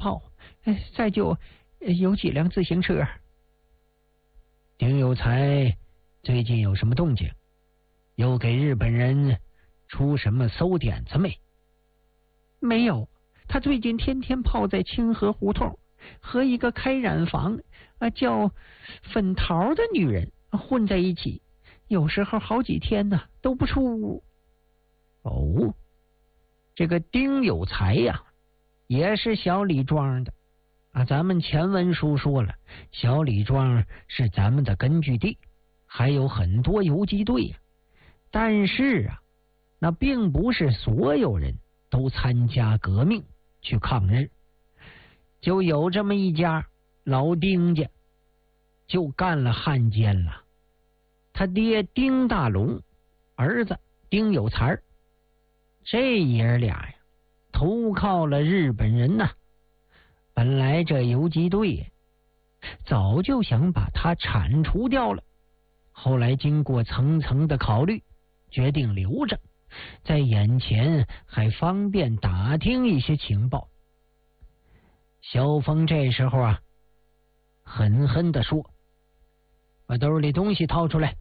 炮，再就有几辆自行车。 丁有才最近有什么动静？又给日本人出什么馊点子没？ 没有，他最近天天泡在清河胡同，和一个开染坊叫粉桃的女人混在一起，有时候好几天呢都不出屋。 哦，这个丁有才呀，也是小李庄的咱们前文书说了，小李庄是咱们的根据地，还有很多游击队呀。但是那并不是所有人都参加革命去抗日，就有这么一家老丁家就干了汉奸了。他爹丁大龙，儿子丁有才，这爷俩呀投靠了日本人呐。本来这游击队早就想把他铲除掉了，后来经过层层的考虑，决定留着，在眼前还方便打听一些情报。萧峰这时候狠狠地说：“把兜里东西掏出来。”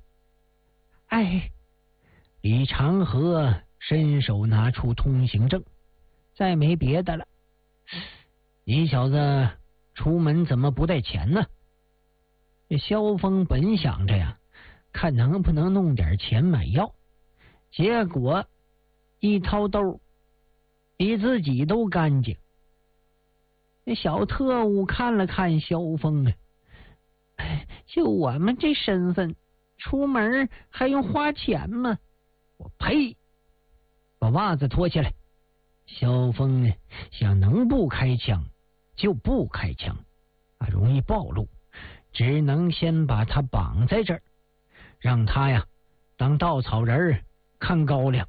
李长河伸手拿出通行证，再没别的了。你小子出门怎么不带钱呢？这萧峰本想着看能不能弄点钱买药，结果一掏兜，比自己都干净。那小特务看了看萧峰就我们这身份，出门还用花钱吗？我呸！把袜子脱下来。萧峰想能不开枪就不开枪容易暴露，只能先把他绑在这儿，让他当稻草人看高粱。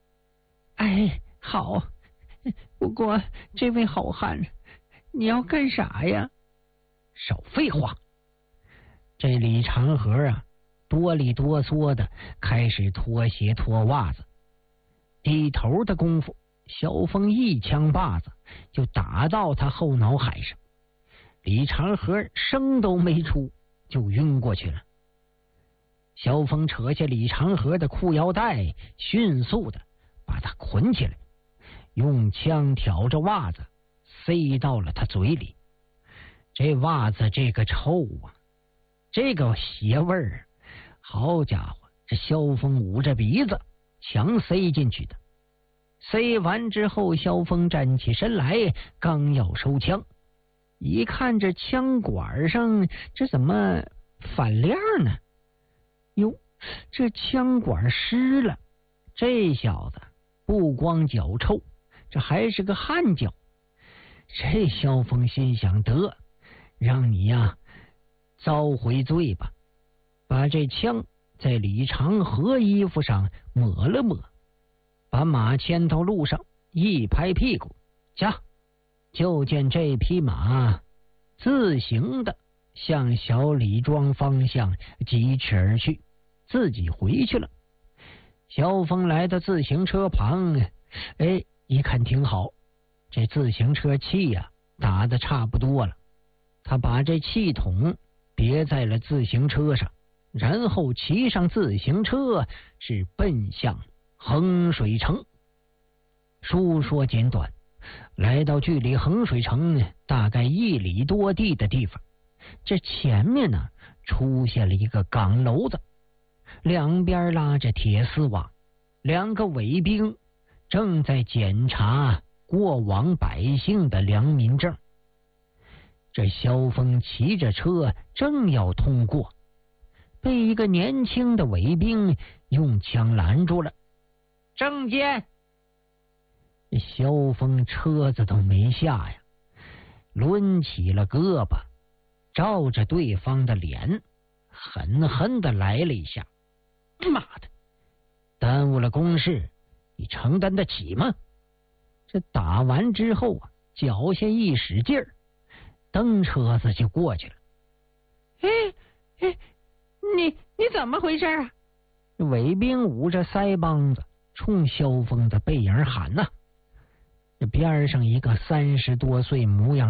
好，不过这位好汉，你要干啥呀？ 少废话。这李长河哆里哆嗦的开始脱鞋脱袜子，低头的功夫，萧峰一枪把子就打到他后脑海上，李长河声都没出就晕过去了。萧峰扯下李长河的裤腰带，迅速的把他捆起来，用枪挑着袜子塞到了他嘴里。这袜子这个臭这个邪味儿，好家伙，这萧峰捂着鼻子强塞进去的。塞完之后，萧峰站起身来，刚要收枪，一看这枪管上这怎么反亮呢？哟，这枪管湿了。这小子不光脚臭，这还是个悍脚。这萧峰心想，得让你遭回罪吧，把这枪在李长河衣服上抹了抹，把马牵到路上，一拍屁股，驾！就见这匹马自行的向小李庄方向疾驰而去，自己回去了。萧峰来到自行车旁，一看挺好，这自行车气打得差不多了。他把这气筒别在了自行车上，然后骑上自行车，是奔向衡水城。书说简短，来到距离衡水城大概1里多地的地方，这前面出现了一个岗楼子，两边拉着铁丝网，2个卫兵正在检查过往百姓的良民证。这萧峰骑着车正要通过，被一个年轻的卫兵用枪拦住了。证件！萧峰车子都没下抡起了胳膊，照着对方的脸狠狠的来了一下。妈的，耽误了公事，你承担得起吗？这打完之后脚下一使劲儿，蹬车子就过去了。 你怎么回事啊？ 卫兵捂着腮帮子冲萧峰的背影喊这边上一个30多岁模样